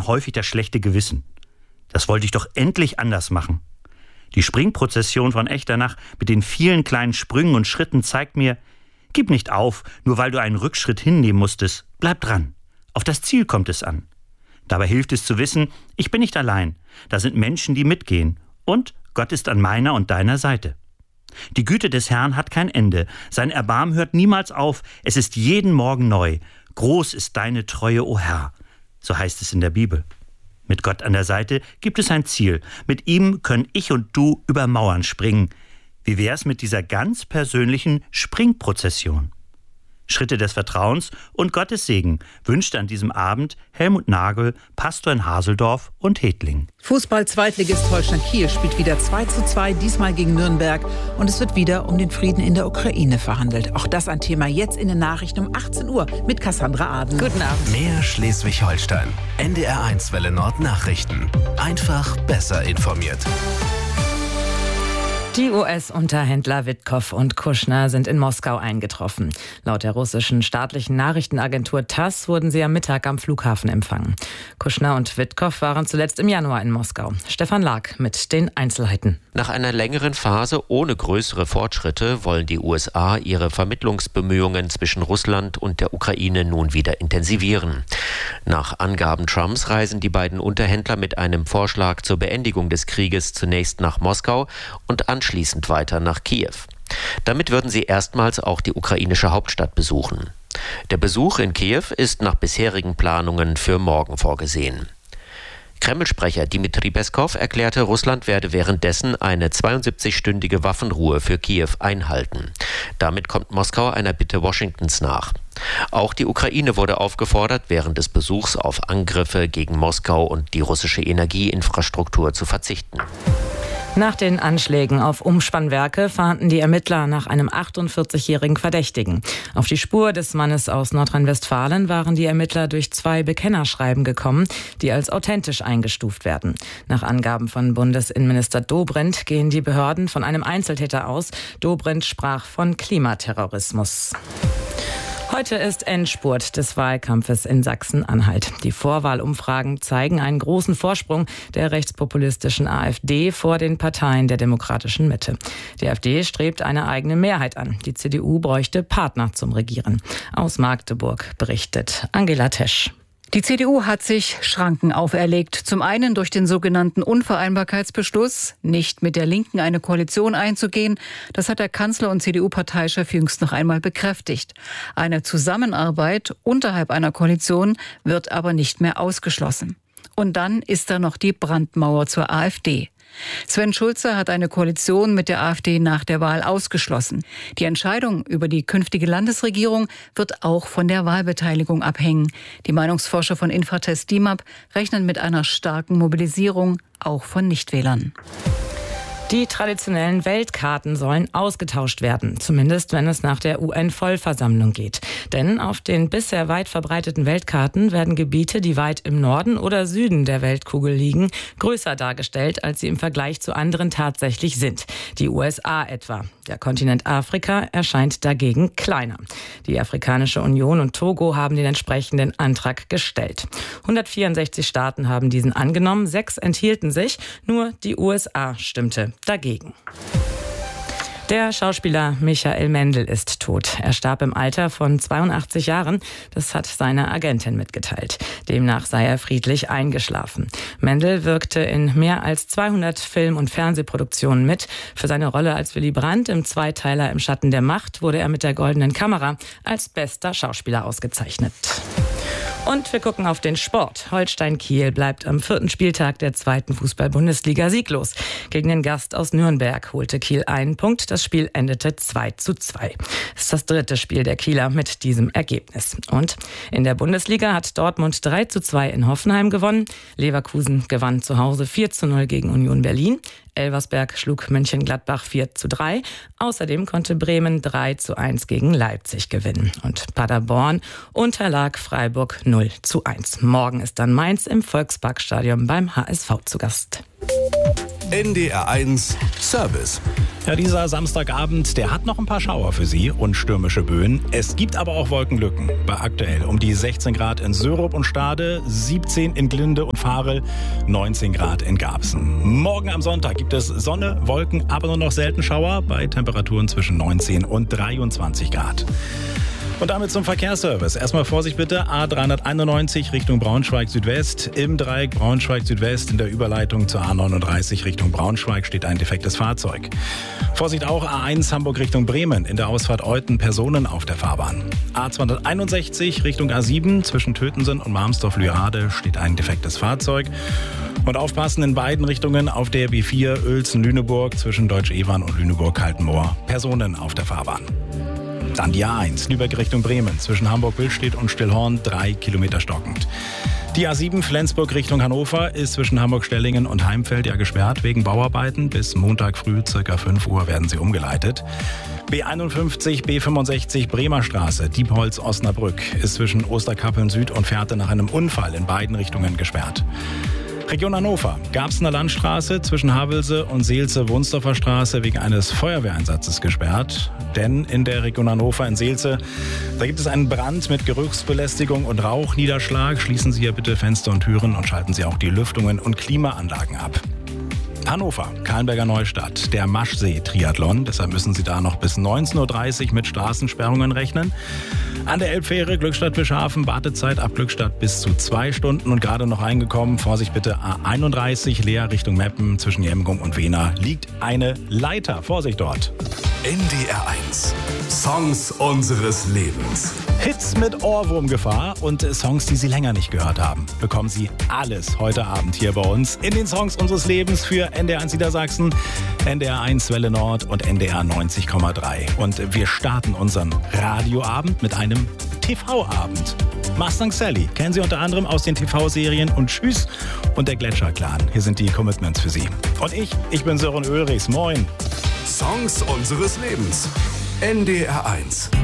dann häufig das schlechte Gewissen. Das wollte ich doch endlich anders machen. Die Springprozession von Echternach mit den vielen kleinen Sprüngen und Schritten zeigt mir, gib nicht auf, nur weil du einen Rückschritt hinnehmen musstest. Bleib dran. Auf das Ziel kommt es an. Dabei hilft es zu wissen, ich bin nicht allein. Da sind Menschen, die mitgehen. Und Gott ist an meiner und deiner Seite. Die Güte des Herrn hat kein Ende. Sein Erbarmen hört niemals auf. Es ist jeden Morgen neu. Groß ist deine Treue, o Herr. So heißt es in der Bibel. Mit Gott an der Seite gibt es ein Ziel. Mit ihm können ich und du über Mauern springen. Wie wär's mit dieser ganz persönlichen Springprozession? Schritte des Vertrauens und Gottes Segen wünschte an diesem Abend Helmut Nagel, Pastor in Haseldorf und Hedling. Fußball-Zweitligist Holstein Kiel spielt wieder 2:2, diesmal gegen Nürnberg. Und es wird wieder um den Frieden in der Ukraine verhandelt. Auch das ein Thema jetzt in den Nachrichten um 18 Uhr mit Cassandra Aden. Guten Abend. Mehr Schleswig-Holstein. NDR1 Welle Nord Nachrichten. Einfach besser informiert. Die US-Unterhändler Witkow und Kushner sind in Moskau eingetroffen. Laut der russischen staatlichen Nachrichtenagentur TASS wurden sie am Mittag am Flughafen empfangen. Kushner und Witkow waren zuletzt im Januar in Moskau. Stefan Lag mit den Einzelheiten. Nach einer längeren Phase ohne größere Fortschritte wollen die USA ihre Vermittlungsbemühungen zwischen Russland und der Ukraine nun wieder intensivieren. Nach Angaben Trumps reisen die beiden Unterhändler mit einem Vorschlag zur Beendigung des Krieges zunächst nach Moskau und anschließend weiter nach Kiew. Damit würden sie erstmals auch die ukrainische Hauptstadt besuchen. Der Besuch in Kiew ist nach bisherigen Planungen für morgen vorgesehen. Kreml-Sprecher Dmitri Peskow erklärte, Russland werde währenddessen eine 72-stündige Waffenruhe für Kiew einhalten. Damit kommt Moskau einer Bitte Washingtons nach. Auch die Ukraine wurde aufgefordert, während des Besuchs auf Angriffe gegen Moskau und die russische Energieinfrastruktur zu verzichten. Nach den Anschlägen auf Umspannwerke fahnden die Ermittler nach einem 48-jährigen Verdächtigen. Auf die Spur des Mannes aus Nordrhein-Westfalen waren die Ermittler durch 2 Bekennerschreiben gekommen, die als authentisch eingestuft werden. Nach Angaben von Bundesinnenminister Dobrindt gehen die Behörden von einem Einzeltäter aus. Dobrindt sprach von Klimaterrorismus. Heute ist Endspurt des Wahlkampfes in Sachsen-Anhalt. Die Vorwahlumfragen zeigen einen großen Vorsprung der rechtspopulistischen AfD vor den Parteien der demokratischen Mitte. Die AfD strebt eine eigene Mehrheit an. Die CDU bräuchte Partner zum Regieren. Aus Magdeburg berichtet Angela Tesch. Die CDU hat sich Schranken auferlegt. Zum einen durch den sogenannten Unvereinbarkeitsbeschluss, nicht mit der Linken eine Koalition einzugehen. Das hat der Kanzler und CDU-Parteichef jüngst noch einmal bekräftigt. Eine Zusammenarbeit unterhalb einer Koalition wird aber nicht mehr ausgeschlossen. Und dann ist da noch die Brandmauer zur AfD. Sven Schulze hat eine Koalition mit der AfD nach der Wahl ausgeschlossen. Die Entscheidung über die künftige Landesregierung wird auch von der Wahlbeteiligung abhängen. Die Meinungsforscher von Infratest DIMAP rechnen mit einer starken Mobilisierung, auch von Nichtwählern. Die traditionellen Weltkarten sollen ausgetauscht werden, zumindest wenn es nach der UN-Vollversammlung geht. Denn auf den bisher weit verbreiteten Weltkarten werden Gebiete, die weit im Norden oder Süden der Weltkugel liegen, größer dargestellt, als sie im Vergleich zu anderen tatsächlich sind. Die USA etwa. Der Kontinent Afrika erscheint dagegen kleiner. Die Afrikanische Union und Togo haben den entsprechenden Antrag gestellt. 164 Staaten haben diesen angenommen, 6 enthielten sich, nur die USA stimmte dagegen. Der Schauspieler Michael Mendl ist tot. Er starb im Alter von 82 Jahren. Das hat seine Agentin mitgeteilt. Demnach sei er friedlich eingeschlafen. Mendl wirkte in mehr als 200 Film- und Fernsehproduktionen mit. Für seine Rolle als Willy Brandt im Zweiteiler Im Schatten der Macht wurde er mit der Goldenen Kamera als bester Schauspieler ausgezeichnet. Und wir gucken auf den Sport. Holstein Kiel bleibt am 4. Spieltag der 2. Fußball-Bundesliga sieglos. Gegen den Gast aus Nürnberg holte Kiel einen Punkt. Das Spiel endete 2:2. Es ist das 3. Spiel der Kieler mit diesem Ergebnis. Und in der Bundesliga hat Dortmund 3:2 in Hoffenheim gewonnen. Leverkusen gewann zu Hause 4:0 gegen Union Berlin. Elversberg schlug Mönchengladbach 4:3. Außerdem konnte Bremen 3:1 gegen Leipzig gewinnen. Und Paderborn unterlag Freiburg 0:1. Morgen ist dann Mainz im Volksparkstadion beim HSV zu Gast. NDR1 Service. Ja, dieser Samstagabend, der hat noch ein paar Schauer für Sie und stürmische Böen. Es gibt aber auch Wolkenlücken. Bei aktuell um die 16 Grad in Sörup und Stade, 17 in Glinde und Varel, 19 Grad in Garbsen. Morgen am Sonntag gibt es Sonne, Wolken, aber nur noch selten Schauer bei Temperaturen zwischen 19 und 23 Grad. Und damit zum Verkehrsservice. Erstmal Vorsicht bitte, A391 Richtung Braunschweig Südwest. Im Dreieck Braunschweig Südwest in der Überleitung zur A39 Richtung Braunschweig steht ein defektes Fahrzeug. Vorsicht auch A1 Hamburg Richtung Bremen. In der Ausfahrt Euthen Personen auf der Fahrbahn. A261 Richtung A7 zwischen Tötensen und Marmsdorf-Lührhade steht ein defektes Fahrzeug. Und aufpassen in beiden Richtungen auf der B4 Uelzen-Lüneburg zwischen Deutsch-Evern und Lüneburg-Kaltenmoor. Personen auf der Fahrbahn. Dann die A1, Lübeck Richtung Bremen, zwischen Hamburg-Billstedt und Stillhorn 3 Kilometer stockend. Die A7 Flensburg Richtung Hannover ist zwischen Hamburg-Stellingen und Heimfeld ja gesperrt wegen Bauarbeiten. Bis Montag früh ca. 5 Uhr werden sie umgeleitet. B51, B65 Bremer Straße, Diepholz-Osnabrück ist zwischen Osterkappeln Süd und Fährte nach einem Unfall in beiden Richtungen gesperrt. Region Hannover, Garbsener Landstraße zwischen Havelse und Seelze-Wunsdorfer Straße wegen eines Feuerwehreinsatzes gesperrt. Denn in der Region Hannover in Seelze, da gibt es einen Brand mit Geruchsbelästigung und Rauchniederschlag. Schließen Sie hier bitte Fenster und Türen und schalten Sie auch die Lüftungen und Klimaanlagen ab. Hannover, Kahlenberger Neustadt, der Maschsee-Triathlon. Deshalb müssen Sie da noch bis 19.30 Uhr mit Straßensperrungen rechnen. An der Elbfähre Glückstadt-Fischhafen, Wartezeit ab Glückstadt bis zu 2 Stunden und gerade noch reingekommen. Vorsicht bitte, A31 Leer Richtung Meppen zwischen Jemgum und Wehna liegt eine Leiter. Vorsicht dort. NDR 1. Songs unseres Lebens. Hits mit Ohrwurmgefahr und Songs, die Sie länger nicht gehört haben. Bekommen Sie alles heute Abend hier bei uns in den Songs unseres Lebens für NDR 1 Niedersachsen, NDR 1 Welle Nord und NDR 90,3. Und wir starten unseren Radioabend mit einem TV-Abend. Mustang Sally kennen Sie unter anderem aus den TV-Serien und Tschüss und der Gletscher-Clan. Hier sind die Commitments für Sie. Und ich bin Sören Ulrichs. Moin. Songs unseres Lebens. NDR 1.